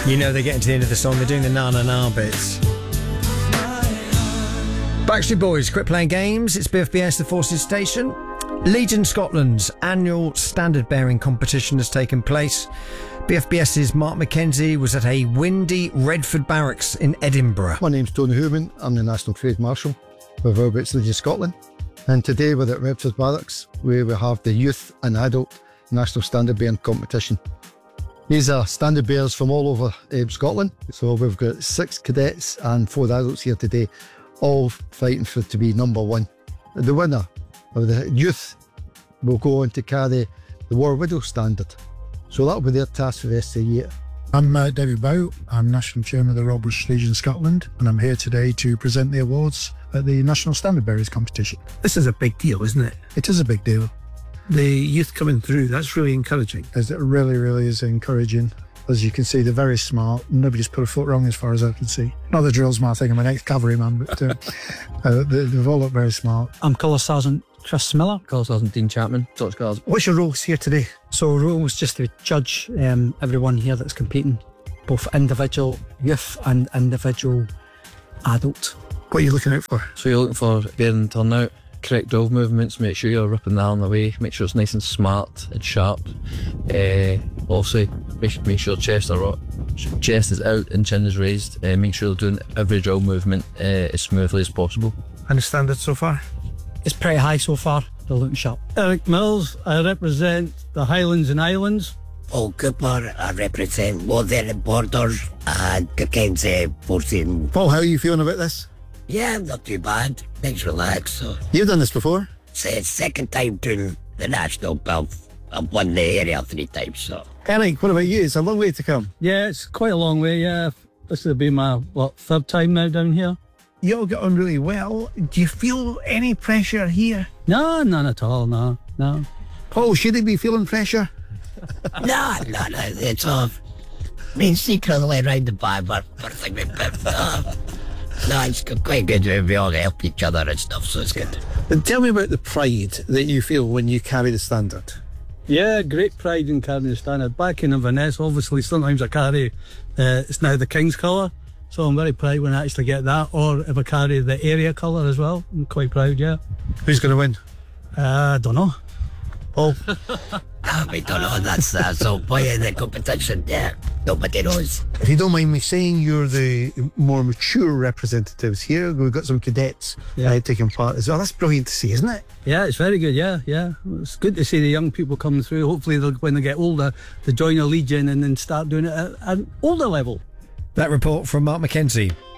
You know they're getting to the end of the song, they're doing the na-na-na bits. Backstreet Boys, quit playing games. It's BFBS, the Forces Station. Legion Scotland's annual standard bearing competition has taken place. BFBS's Mark McKenzie was at a windy Redford Barracks in Edinburgh. My name's Tony Hooman, I'm the National Trade Marshal with Roberts Legion Scotland. And today we're at Redford Barracks where we have the youth and adult national standard bearing competition. These are standard bearers from all over Scotland. So we've got 6 cadets and 4 adults here today, all fighting for to be number 1. The winner of the youth will go on to carry the War Widow standard. So that'll be their task for the rest of the year. I'm David Bow, I'm National Chairman of the Royal British Legion Scotland, and I'm here today to present the awards at the National Standard Bearers competition. This is a big deal, isn't it? It is a big deal. The youth coming through, that's really encouraging. It really is encouraging. As you can see, they're very smart. Nobody's put a foot wrong as far as I can see. Not the drill smart thing, I'm an ex-cavalryman, but they've all looked very smart. I'm Colour Sergeant Chris Miller. Colour Sergeant Dean Chapman, Torch Guards. What's your roles here today? So role was just to judge everyone here that's competing, both individual youth and individual adult. What are you looking out for? So you're looking for bearing turnout, correct drill movements, make sure you're ripping that on the way, make sure it's nice and smart and sharp. Also, make sure chest is out and chin is raised. Make sure you're doing every drill movement as smoothly as possible. And the standard so far? It's pretty high so far. They're looking sharp. Eric Mills, I represent the Highlands and Islands. Paul Cooper, I represent Northern Borders and Kirkensay Forcing. Paul, how are you feeling about this? Yeah, not too bad. Nice relax. So. You've done this before? It's the second time doing the national belt. I've won the area 3 times. So. Eric, what about you? It's a long way to come. Yeah, it's quite a long way, yeah. This will be my, 3rd time now down here. You all get on really well. Do you feel any pressure here? No, none at all, no. Paul, should he be feeling pressure? No, it's off. I mean, secretly around the bar, but no, it's quite good. We all help each other and stuff, so it's good. And tell me about the pride that you feel when you carry the standard. Yeah, great pride in carrying the standard. Back in Inverness, obviously, sometimes I carry, it's now the King's colour, so I'm very proud when I actually get that, or if I carry the area colour as well, I'm quite proud, yeah. Who's going to win? I don't know. Paul? We don't know, that's so point in the competition, yeah. Nobody knows. If you don't mind me saying, you're the more mature representatives here. We've got some cadets taking part as well. That's brilliant to see, isn't it? Yeah, it's very good, yeah. It's good to see the young people coming through. Hopefully, when they get older, they join a Legion and then start doing it at an older level. That report from Mark McKenzie.